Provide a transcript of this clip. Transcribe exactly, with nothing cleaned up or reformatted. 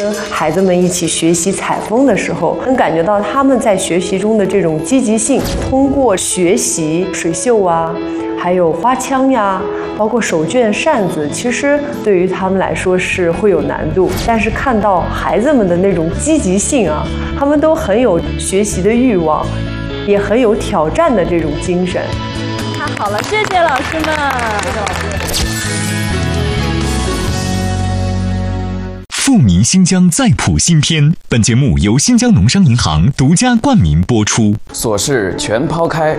跟孩子们一起学习采风的时候，能感觉到他们在学习中的这种积极性。通过学习水绣啊，还有花枪呀，包括手绢、扇子，其实对于他们来说是会有难度。但是看到孩子们的那种积极性啊，他们都很有学习的欲望，也很有挑战的这种精神。 太好了，谢谢老师们。谢谢老师。 富民新疆再谱新篇，本节目由新疆农商银行独家冠名播出。 琐事全抛开，